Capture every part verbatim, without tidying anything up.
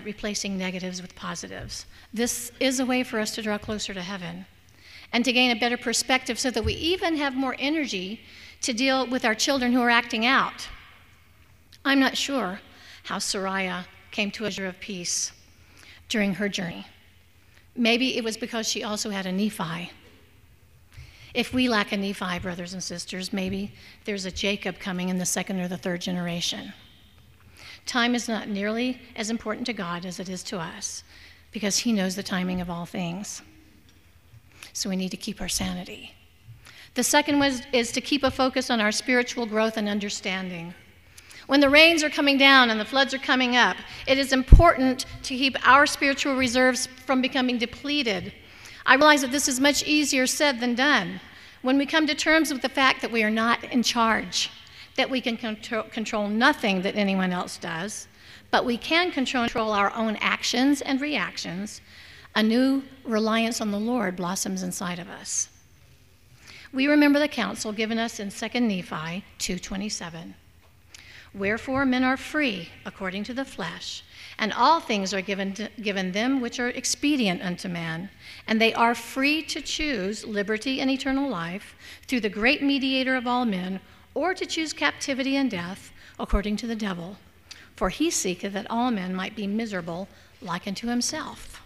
at replacing negatives with positives. This is a way for us to draw closer to heaven and to gain a better perspective so that we even have more energy to deal with our children who are acting out. I'm not sure how Sariah came to a measure of peace during her journey. Maybe it was because she also had a Nephi. If we lack a Nephi, brothers and sisters, maybe there's a Jacob coming in the second or the third generation. Time is not nearly as important to God as it is to us because he knows the timing of all things. So we need to keep our sanity. The second was, is to keep a focus on our spiritual growth and understanding. When the rains are coming down and the floods are coming up, it is important to keep our spiritual reserves from becoming depleted. I realize that this is much easier said than done. When we come to terms with the fact that we are not in charge, that we can control, control nothing that anyone else does, but we can control, control our own actions and reactions, a new reliance on the Lord blossoms inside of us. We remember the counsel given us in Second Nephi two twenty-seven. Wherefore men are free according to the flesh, and all things are given, to, given them which are expedient unto man, and they are free to choose liberty and eternal life through the great mediator of all men, or to choose captivity and death according to the devil. For he seeketh that all men might be miserable like unto himself.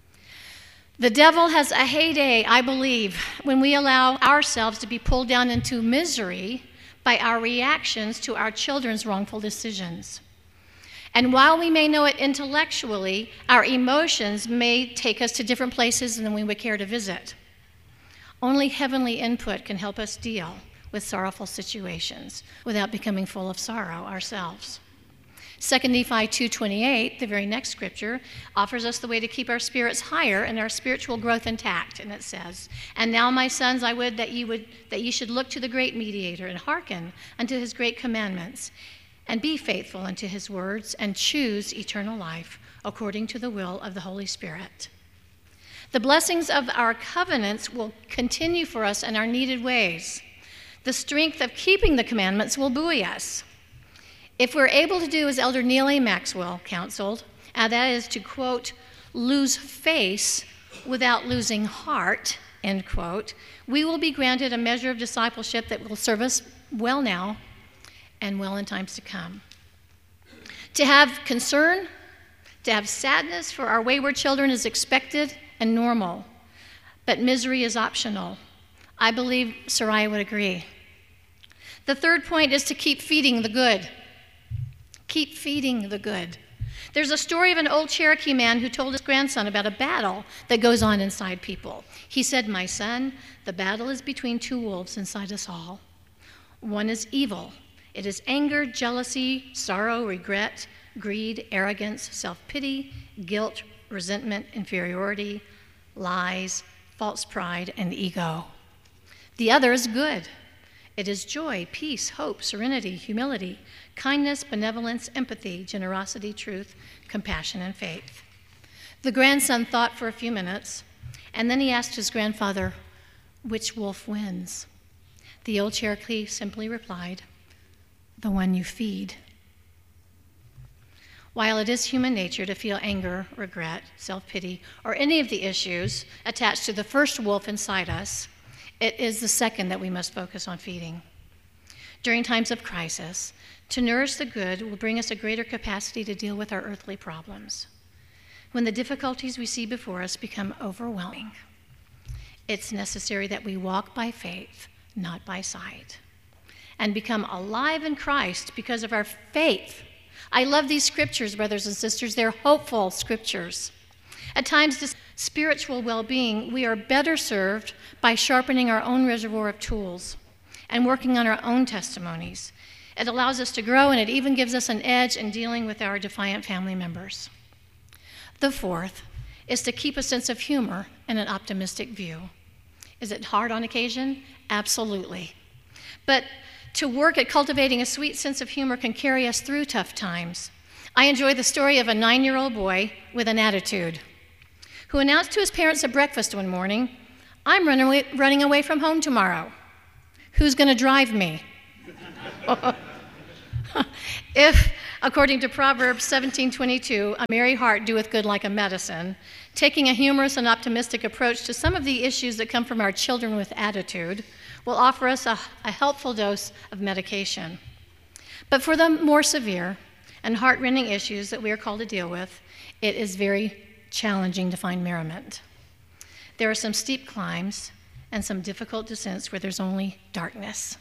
The devil has a heyday, I believe, when we allow ourselves to be pulled down into misery by our reactions to our children's wrongful decisions. And while we may know it intellectually, our emotions may take us to different places than we would care to visit. Only heavenly input can help us deal with sorrowful situations without becoming full of sorrow ourselves. Second Nephi two twenty-eight, the very next scripture, offers us the way to keep our spirits higher and our spiritual growth intact. And it says, "And now, my sons, I would that ye would that ye should look to the great mediator and hearken unto his great commandments, and be faithful unto his words, and choose eternal life according to the will of the Holy Spirit." The blessings of our covenants will continue for us in our needed ways. The strength of keeping the commandments will buoy us. If we're able to do as Elder Neal A. Maxwell counseled, and that is to, quote, lose face without losing heart, end quote, we will be granted a measure of discipleship that will serve us well now and well in times to come. To have concern, to have sadness for our wayward children is expected and normal, but misery is optional. I believe Sariah would agree. The third point is to keep feeding the good. Keep feeding the good. There's a story of an old Cherokee man who told his grandson about a battle that goes on inside people. He said, "My son, the battle is between two wolves inside us all. One is evil. It is anger, jealousy, sorrow, regret, greed, arrogance, self-pity, guilt, resentment, inferiority, lies, false pride, and ego. The other is good. It is joy, peace, hope, serenity, humility, kindness, benevolence, empathy, generosity, truth, compassion, and faith." The grandson thought for a few minutes, and then he asked his grandfather, "Which wolf wins?" The old Cherokee simply replied, "The one you feed." While it is human nature to feel anger, regret, self-pity, or any of the issues attached to the first wolf inside us, it is the second that we must focus on feeding. During times of crisis, to nourish the good will bring us a greater capacity to deal with our earthly problems. When the difficulties we see before us become overwhelming, it's necessary that we walk by faith, not by sight, and become alive in Christ because of our faith. I love these scriptures, brothers and sisters. They're hopeful scriptures. At times, this spiritual well-being, we are better served by sharpening our own reservoir of tools and working on our own testimonies. It allows us to grow, and it even gives us an edge in dealing with our defiant family members. The fourth is to keep a sense of humor and an optimistic view. Is it hard on occasion? Absolutely. But to work at cultivating a sweet sense of humor can carry us through tough times. I enjoy the story of a nine-year-old boy with an attitude who announced to his parents at breakfast one morning, "I'm running away, running away from home tomorrow. Who's going to drive me?" If According to Proverbs seventeen twenty-two, a merry heart doeth good like a medicine. Taking a humorous and optimistic approach to some of the issues that come from our children with attitude will offer us a, a helpful dose of medication. But for the more severe and heart-rending issues that we are called to deal with, it is very challenging to find merriment. There are some steep climbs and some difficult descents where there's only darkness.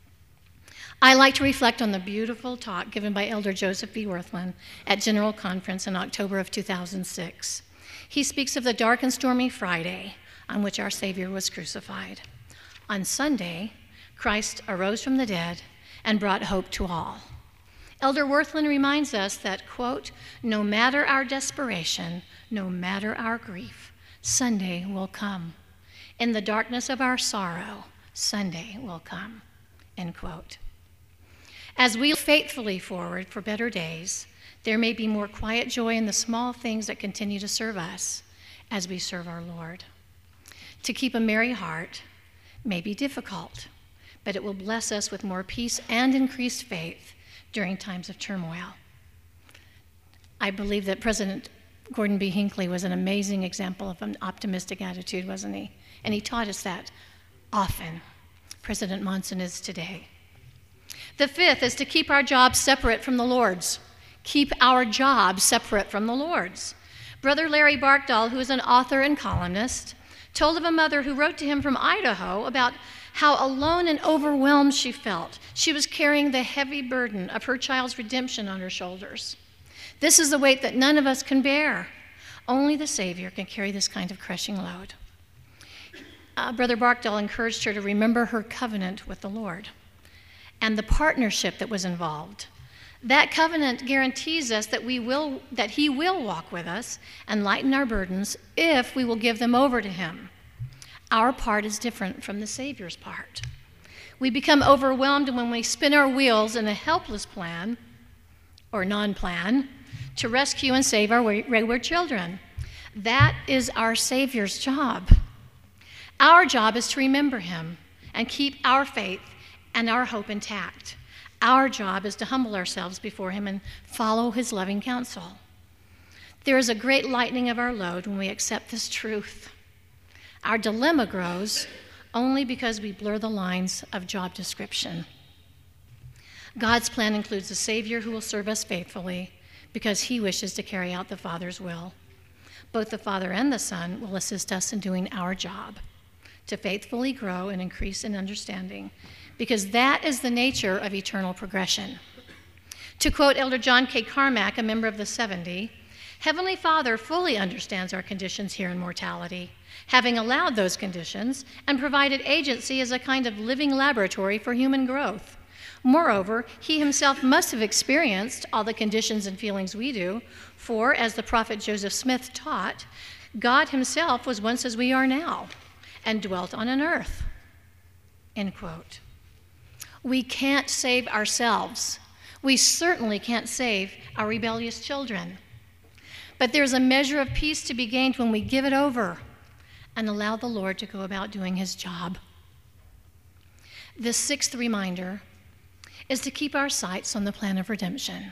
I like to reflect on the beautiful talk given by Elder Joseph B. Worthland at General Conference in October of two thousand six. He speaks of the dark and stormy Friday on which our Savior was crucified. On Sunday, Christ arose from the dead and brought hope to all. Elder Worthland reminds us that, quote, no matter our desperation, no matter our grief, Sunday will come. In the darkness of our sorrow, Sunday will come, end quote. As we look faithfully forward for better days, there may be more quiet joy in the small things that continue to serve us as we serve our Lord. To keep a merry heart may be difficult, but it will bless us with more peace and increased faith during times of turmoil. I believe that President Gordon B. Hinckley was an amazing example of an optimistic attitude, wasn't he? And he taught us that often. President Monson is today. The fifth is to keep our jobs separate from the Lord's. Keep our jobs separate from the Lord's. Brother Larry Barkdahl, who is an author and columnist, told of a mother who wrote to him from Idaho about how alone and overwhelmed she felt. She was carrying the heavy burden of her child's redemption on her shoulders. This is a weight that none of us can bear. Only the Savior can carry this kind of crushing load. Uh, Brother Barkdahl encouraged her to remember her covenant with the Lord and the partnership that was involved. That covenant guarantees us that we will, that He will walk with us and lighten our burdens if we will give them over to Him. Our part is different from the Savior's part. We become overwhelmed when we spin our wheels in a helpless plan or non-plan to rescue and save our wayward children. That is our Savior's job. Our job is to remember Him and keep our faith and our hope intact. Our job is to humble ourselves before Him and follow His loving counsel. There is a great lightening of our load when we accept this truth. Our dilemma grows only because we blur the lines of job description. God's plan includes a Savior who will serve us faithfully because He wishes to carry out the Father's will. Both the Father and the Son will assist us in doing our job to faithfully grow and increase in understanding, because that is the nature of eternal progression. To quote Elder John K. Carmack, a member of the seventy, Heavenly Father fully understands our conditions here in mortality, having allowed those conditions and provided agency as a kind of living laboratory for human growth. Moreover, He Himself must have experienced all the conditions and feelings we do, for, as the prophet Joseph Smith taught, God Himself was once as we are now and dwelt on an earth, end quote. We can't save ourselves. We certainly can't save our rebellious children. But there's a measure of peace to be gained when we give it over and allow the Lord to go about doing His job. The sixth reminder is to keep our sights on the plan of redemption.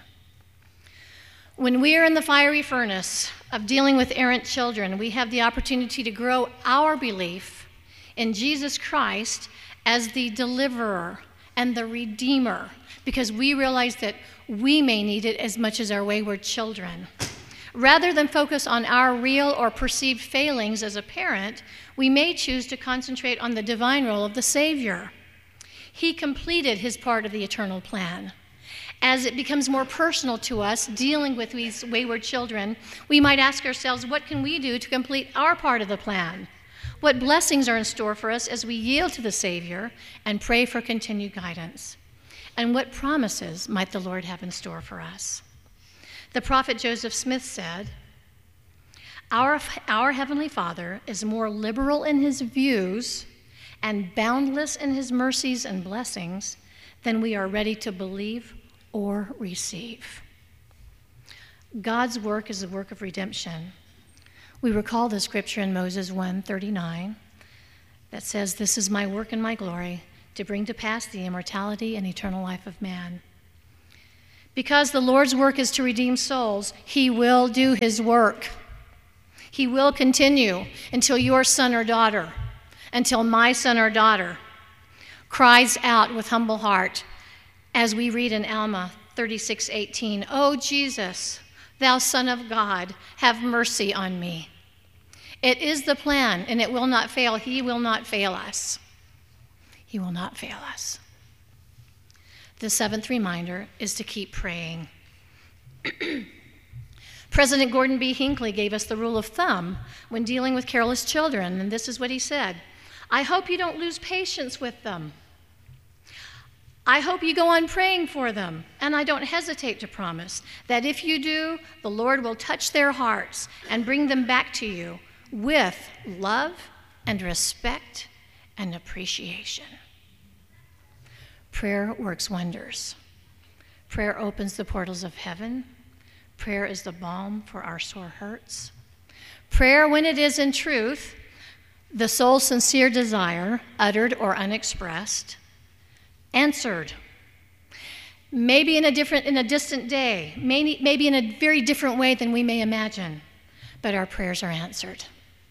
When we are in the fiery furnace of dealing with errant children, we have the opportunity to grow our belief in Jesus Christ as the deliverer and the redeemer, because we realize that we may need it as much as our wayward children. Rather than focus on our real or perceived failings as a parent, we may choose to concentrate on the divine role of the Savior. He completed His part of the eternal plan. As it becomes more personal to us, dealing with these wayward children, we might ask ourselves, what can we do to complete our part of the plan? What blessings are in store for us as we yield to the Savior and pray for continued guidance? And what promises might the Lord have in store for us? The prophet Joseph Smith said, our, our Heavenly Father is more liberal in His views and boundless in His mercies and blessings than we are ready to believe or receive. God's work is a work of redemption. We recall the scripture in Moses one thirty-nine that says, "This is my work and my glory, to bring to pass the immortality and eternal life of man." Because the Lord's work is to redeem souls, he will do his work. He will continue until your son or daughter, until my son or daughter, cries out with humble heart, as we read in Alma thirty-six eighteen, "O Jesus, thou Son of God, have mercy on me." It is the plan, and it will not fail. He will not fail us. He will not fail us. The seventh reminder is to keep praying. President Gordon B. Hinckley gave us the rule of thumb when dealing with careless children, and this is what he said: "I hope you don't lose patience with them. I hope you go on praying for them, and I don't hesitate to promise that if you do, the Lord will touch their hearts and bring them back to you with love and respect and appreciation." Prayer works wonders. Prayer opens the portals of heaven. Prayer is the balm for our sore hurts. Prayer, when it is in truth the soul's sincere desire, uttered or unexpressed, answered. Maybe in a different, in a distant day, maybe, maybe in a very different way than we may imagine, but our prayers are answered.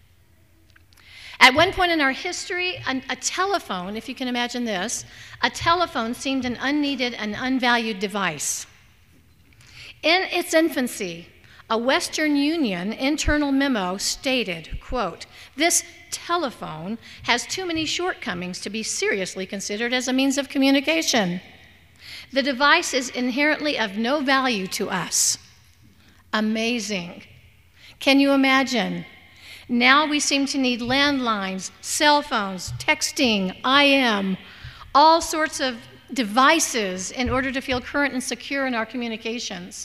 At one point in our history, a, a telephone, if you can imagine this, a telephone seemed an unneeded and unvalued device. In its infancy, a Western Union internal memo stated, quote, "This telephone has too many shortcomings to be seriously considered as a means of communication. The device is inherently of no value to us." Amazing. Can you imagine? Now we seem to need landlines, cell phones, texting, I M, all sorts of devices in order to feel current and secure in our communications.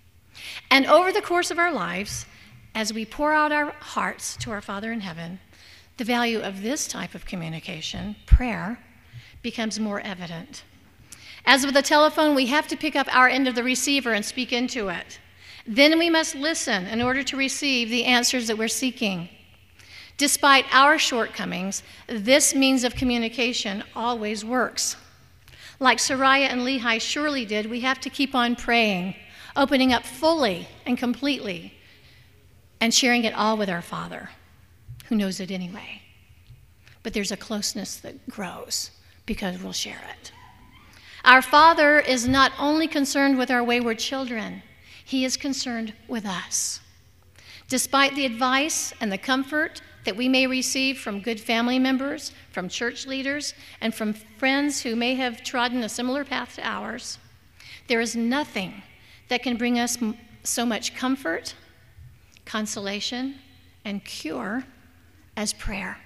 And over the course of our lives, as we pour out our hearts to our Father in heaven, the value of this type of communication, prayer, becomes more evident. As with the telephone, we have to pick up our end of the receiver and speak into it. Then we must listen in order to receive the answers that we're seeking. Despite our shortcomings, this means of communication always works. Like Sariah and Lehi surely did, we have to keep on praying, opening up fully and completely, and sharing it all with our Father, who knows it anyway. But there's a closeness that grows because we'll share it. Our Father is not only concerned with our wayward children, he is concerned with us. Despite the advice and the comfort that we may receive from good family members, from church leaders, and from friends who may have trodden a similar path to ours, there is nothing that can bring us so much comfort, consolation, and cure as prayer.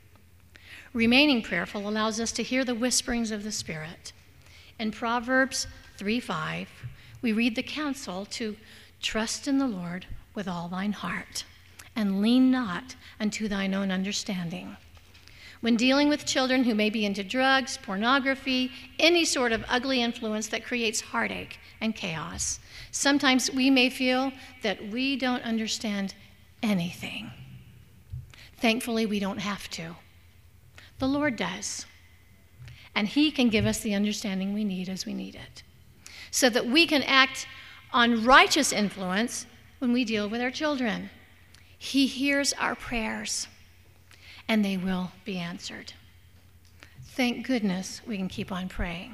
Remaining prayerful allows us to hear the whisperings of the Spirit. In Proverbs three five, we read the counsel to trust in the Lord with all thine heart, and lean not unto thine own understanding. When dealing with children who may be into drugs, pornography, any sort of ugly influence that creates heartache and chaos, sometimes we may feel that we don't understand anything. Thankfully, we don't have to. The Lord does. And he can give us the understanding we need as we need it, so that we can act on righteous influence when we deal with our children. He hears our prayers, and they will be answered. Thank goodness we can keep on praying.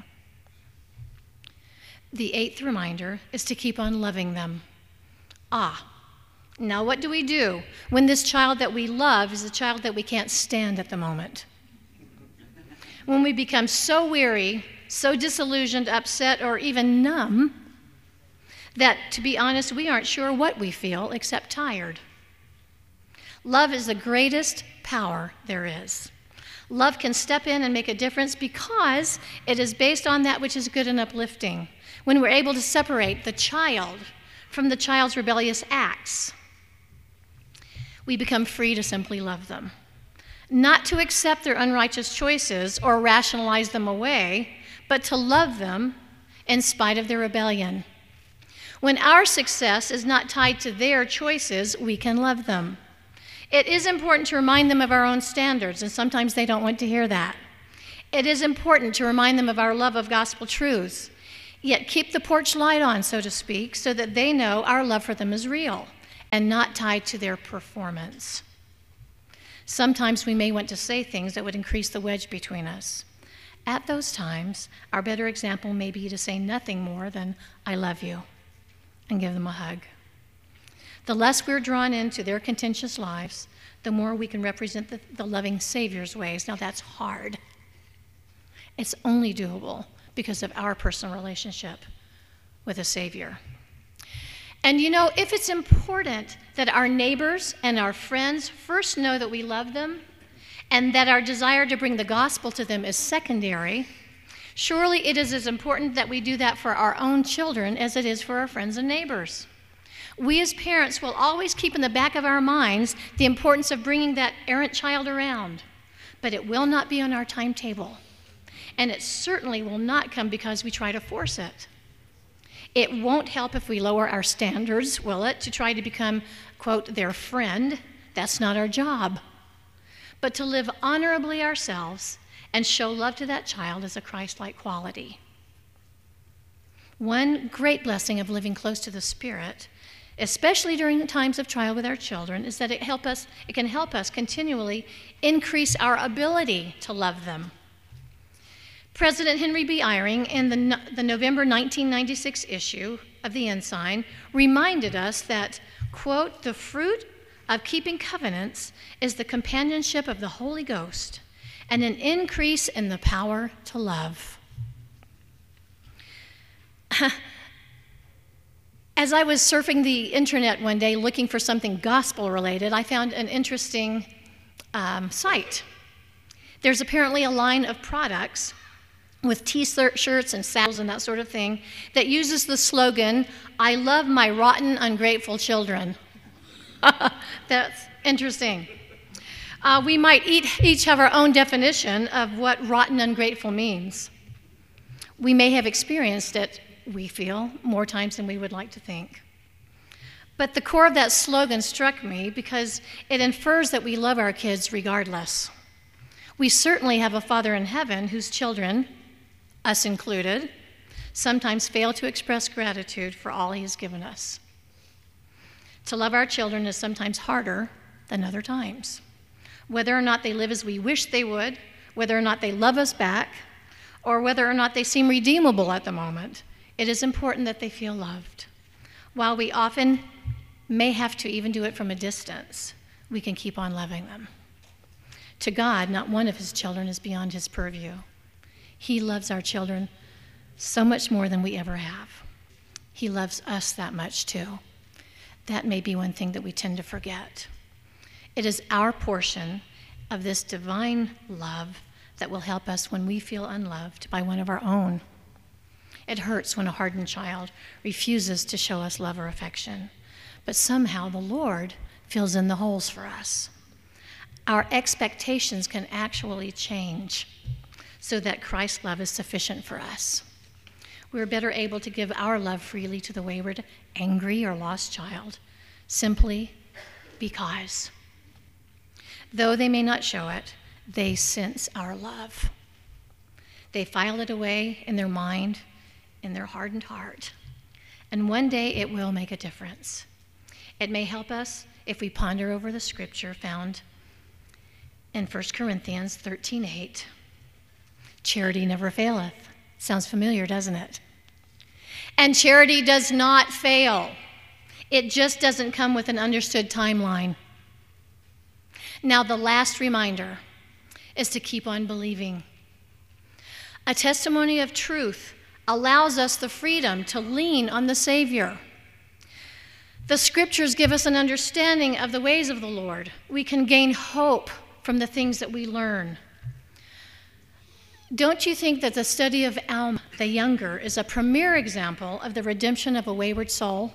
The eighth reminder is to keep on loving them. Ah, now what do we do when this child that we love is a child that we can't stand at the moment? When we become so weary, so disillusioned, upset, or even numb, that, to be honest, we aren't sure what we feel except tired. Love is the greatest power there is. Love can step in and make a difference because it is based on that which is good and uplifting. When we're able to separate the child from the child's rebellious acts, we become free to simply love them. Not to accept their unrighteous choices or rationalize them away, but to love them in spite of their rebellion. When our success is not tied to their choices, we can love them. It is important to remind them of our own standards, and sometimes they don't want to hear that. It is important to remind them of our love of gospel truths, yet keep the porch light on, so to speak, so that they know our love for them is real and not tied to their performance. Sometimes we may want to say things that would increase the wedge between us. At those times, our better example may be to say nothing more than, "I love you," and give them a hug. The less we're drawn into their contentious lives, the more we can represent the, the loving Savior's ways. Now that's hard. It's only doable because of our personal relationship with a Savior. And you know, if it's important that our neighbors and our friends first know that we love them and that our desire to bring the gospel to them is secondary, surely it is as important that we do that for our own children as it is for our friends and neighbors. We as parents will always keep in the back of our minds the importance of bringing that errant child around, but it will not be on our timetable. And it certainly will not come because we try to force it. It won't help if we lower our standards, will it, to try to become, quote, their friend. That's not our job. But to live honorably ourselves and show love to that child is a Christ-like quality. One great blessing of living close to the Spirit, especially during times of trial with our children, is that it help us, it can help us continually increase our ability to love them. President Henry B. Eyring, in the, the November nineteen ninety-six issue of the Ensign, reminded us that, quote, "the fruit of keeping covenants is the companionship of the Holy Ghost and an increase in the power to love." As I was surfing the internet one day looking for something gospel-related, I found an interesting um, site. There's apparently a line of products with t-shirts and saddles and that sort of thing that uses the slogan, "I love my rotten, ungrateful children." That's interesting. Uh, we might each have our own definition of what rotten, ungrateful means. We may have experienced it, we feel, more times than we would like to think. But the core of that slogan struck me because it infers that we love our kids regardless. We certainly have a Father in heaven whose children, us included, sometimes fail to express gratitude for all he has given us. To love our children is sometimes harder than other times. Whether or not they live as we wish they would, whether or not they love us back, or whether or not they seem redeemable at the moment, it is important that they feel loved. While we often may have to even do it from a distance, we can keep on loving them. To God, not one of his children is beyond his purview. He loves our children so much more than we ever have. He loves us that much too. That may be one thing that we tend to forget. It is our portion of this divine love that will help us when we feel unloved by one of our own. It hurts when a hardened child refuses to show us love or affection, but somehow the Lord fills in the holes for us. Our expectations can actually change so that Christ's love is sufficient for us. We're better able to give our love freely to the wayward, angry, or lost child, simply because, though they may not show it, they sense our love. They file it away in their mind, in their hardened heart, and one day it will make a difference. It may help us if we ponder over the scripture found in First Corinthians thirteen eight. Charity never faileth. Sounds familiar, doesn't it? And charity does not fail. It just doesn't come with an understood timeline. Now, the last reminder is to keep on believing. A testimony of truth allows us the freedom to lean on the Savior. The scriptures give us an understanding of the ways of the Lord. We can gain hope from the things that we learn. Don't you think that the study of Alma the Younger is a premier example of the redemption of a wayward soul?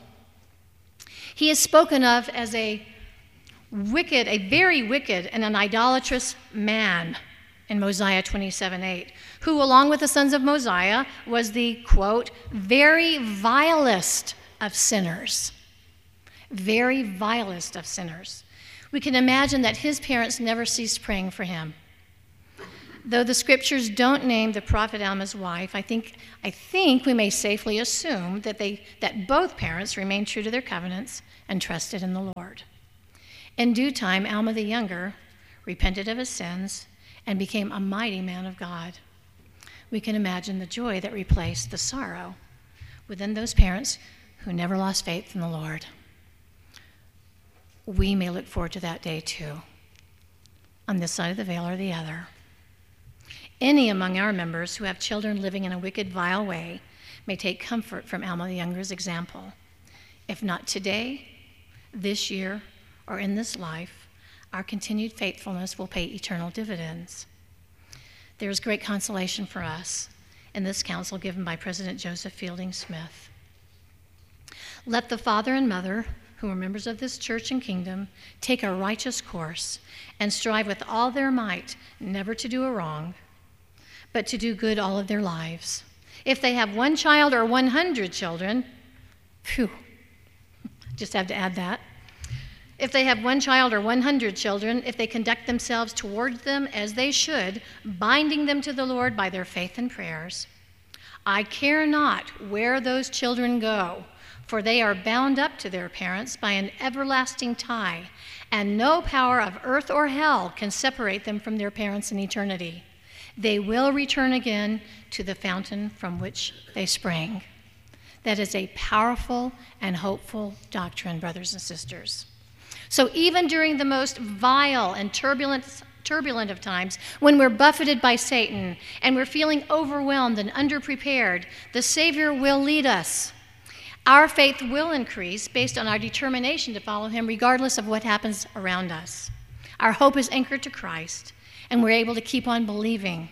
He is spoken of as a wicked, a very wicked and an idolatrous man in Mosiah twenty-seven eight, who, along with the sons of Mosiah, was the, quote, very vilest of sinners. Very vilest of sinners. We can imagine that his parents never ceased praying for him. Though the scriptures don't name the prophet Alma's wife, I think, I think we may safely assume that, they, that both parents remained true to their covenants and trusted in the Lord. In due time, Alma the younger repented of his sins and became a mighty man of God. We can imagine the joy that replaced the sorrow within those parents who never lost faith in the Lord. We may look forward to that day too, on this side of the veil or the other. Any among our members who have children living in a wicked, vile way may take comfort from Alma the Younger's example. If not today, this year, or in this life, our continued faithfulness will pay eternal dividends. There is great consolation for us in this counsel given by President Joseph Fielding Smith. Let the father and mother, who are members of this church and kingdom, take a righteous course and strive with all their might never to do a wrong, but to do good all of their lives. If they have one child or one hundred children, phew, just have to add that. If they have one child or one hundred children, if they conduct themselves toward them as they should, binding them to the Lord by their faith and prayers, I care not where those children go, for they are bound up to their parents by an everlasting tie, and no power of earth or hell can separate them from their parents in eternity. They will return again to the fountain from which they sprang. That is a powerful and hopeful doctrine, brothers and sisters. So even during the most vile and turbulent, turbulent of times, when we're buffeted by Satan and we're feeling overwhelmed and underprepared, the Savior will lead us. Our faith will increase based on our determination to follow him regardless of what happens around us. Our hope is anchored to Christ, and we're able to keep on believing.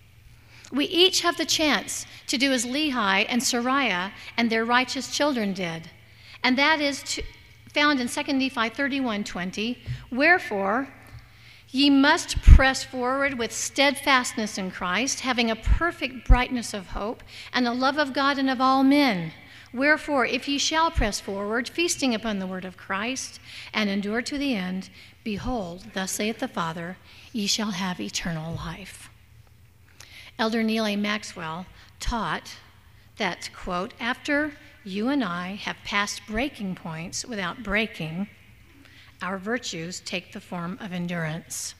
We each have the chance to do as Lehi and Sariah and their righteous children did, and that is to, found in Second Nephi thirty-one twenty, wherefore ye must press forward with steadfastness in Christ, having a perfect brightness of hope and the love of God and of all men. Wherefore, if ye shall press forward, feasting upon the word of Christ, and endure to the end, behold, thus saith the Father, ye shall have eternal life. Elder Neal A. Maxwell taught that, quote, after you and I have passed breaking points without breaking, our virtues take the form of endurance.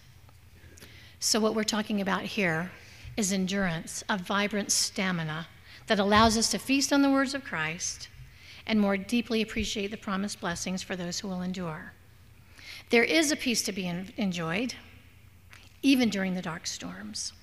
So what we're talking about here is endurance, a vibrant stamina that allows us to feast on the words of Christ and more deeply appreciate the promised blessings for those who will endure. There is a peace to be en- enjoyed, even during the dark storms.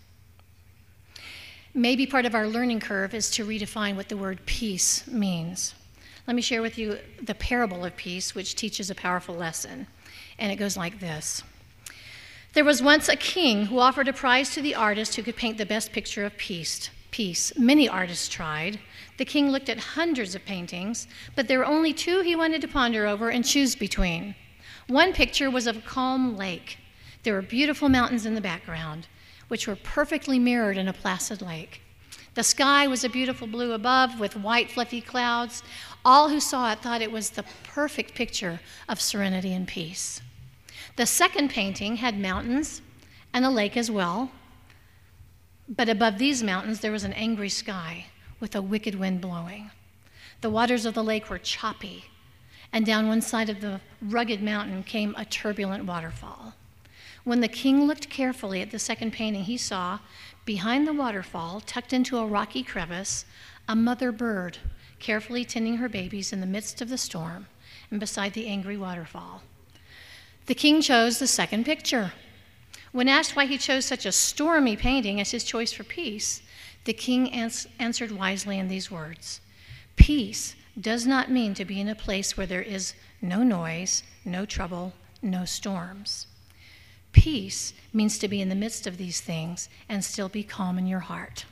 Maybe part of our learning curve is to redefine what the word peace means. Let me share with you the parable of peace, which teaches a powerful lesson. And it goes like this. There was once a king who offered a prize to the artist who could paint the best picture of peace. Peace. Many artists tried. The king looked at hundreds of paintings, but there were only two he wanted to ponder over and choose between. One picture was of a calm lake. There were beautiful mountains in the background, which were perfectly mirrored in a placid lake. The sky was a beautiful blue above with white fluffy clouds. All who saw it thought it was the perfect picture of serenity and peace. The second painting had mountains and a lake as well, but above these mountains there was an angry sky with a wicked wind blowing. The waters of the lake were choppy, and down one side of the rugged mountain came a turbulent waterfall. When the king looked carefully at the second painting, he saw, behind the waterfall, tucked into a rocky crevice, a mother bird carefully tending her babies in the midst of the storm and beside the angry waterfall. The king chose the second picture. When asked why he chose such a stormy painting as his choice for peace, the king ans- answered wisely in these words, peace does not mean to be in a place where there is no noise, no trouble, no storms. Peace means to be in the midst of these things and still be calm in your heart.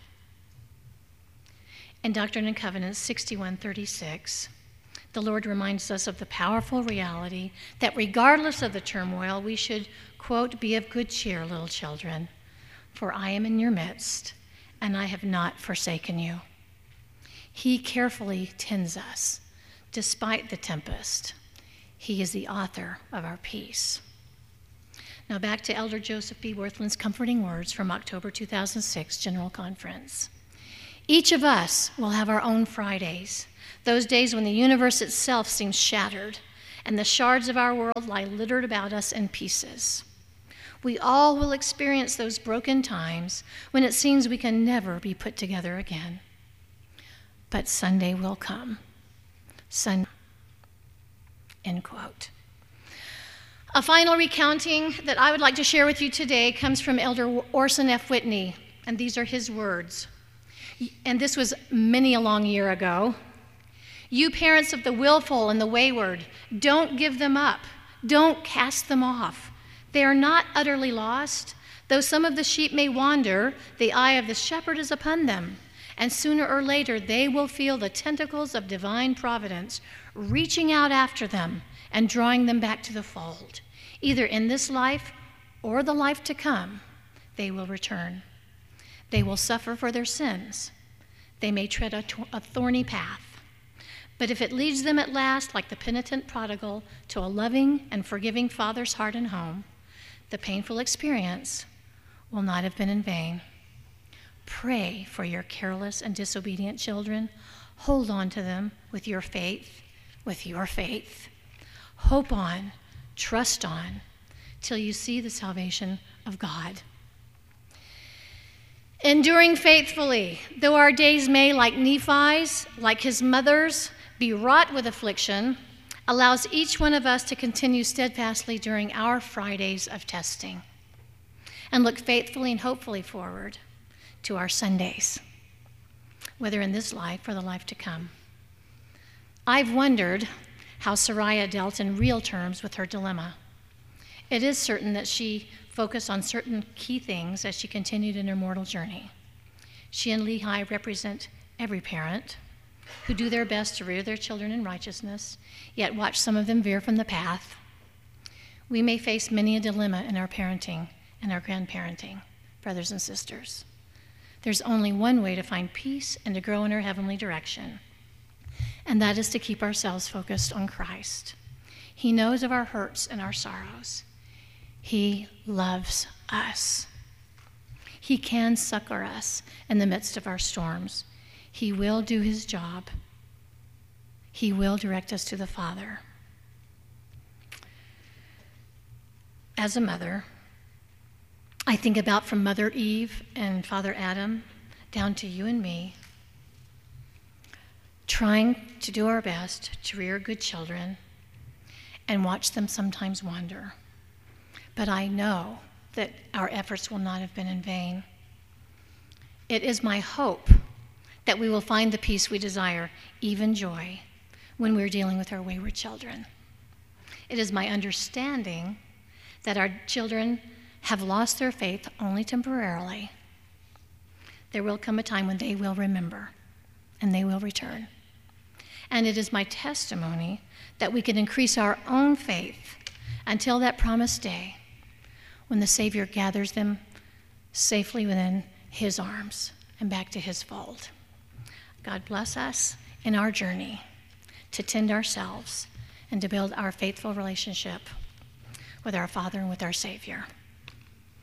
In Doctrine and Covenants sixty-one thirty-six, the Lord reminds us of the powerful reality that regardless of the turmoil, we should, quote, be of good cheer, little children, for I am in your midst, and I have not forsaken you. He carefully tends us, despite the tempest. He is the author of our peace. Now back to Elder Joseph B. Worthland's comforting words from October two thousand six General Conference. Each of us will have our own Fridays, those days when the universe itself seems shattered and the shards of our world lie littered about us in pieces. We all will experience those broken times when it seems we can never be put together again. But Sunday will come. Sunday. End quote. A final recounting that I would like to share with you today comes from Elder Orson F. Whitney, and these are his words. And this was many a long year ago. You parents of the willful and the wayward, don't give them up. Don't cast them off. They are not utterly lost. Though some of the sheep may wander, the eye of the shepherd is upon them, and sooner or later they will feel the tentacles of divine providence reaching out after them and drawing them back to the fold. Either in this life or the life to come, they will return. They will suffer for their sins. They may tread a, t- a thorny path. But if it leads them at last, like the penitent prodigal, to a loving and forgiving Father's heart and home, the painful experience will not have been in vain. Pray for your careless and disobedient children. Hold on to them with your faith, with your faith. Hope on, trust on, till you see the salvation of God. Enduring faithfully, though our days may, like Nephi's, like his mother's, be wrought with affliction, allows each one of us to continue steadfastly during our Fridays of testing and look faithfully and hopefully forward to our Sundays, whether in this life or the life to come. I've wondered how Sariah dealt in real terms with her dilemma. It is certain that she focused on certain key things as she continued in her mortal journey. She and Lehi represent every parent who do their best to rear their children in righteousness, yet watch some of them veer from the path. We may face many a dilemma in our parenting and our grandparenting, brothers and sisters. There's only one way to find peace and to grow in our heavenly direction, and that is to keep ourselves focused on Christ. He knows of our hurts and our sorrows. He loves us. He can succor us in the midst of our storms. He will do his job. He will direct us to the Father. As a mother, I think about from Mother Eve and Father Adam down to you and me, trying to do our best to rear good children and watch them sometimes wander. But I know that our efforts will not have been in vain. It is my hope that we will find the peace we desire, even joy, when we're dealing with our wayward children. It is my understanding that our children have lost their faith only temporarily. There will come a time when they will remember and they will return. And it is my testimony that we can increase our own faith until that promised day when the Savior gathers them safely within his arms and back to his fold. God bless us in our journey to tend ourselves and to build our faithful relationship with our Father and with our Savior.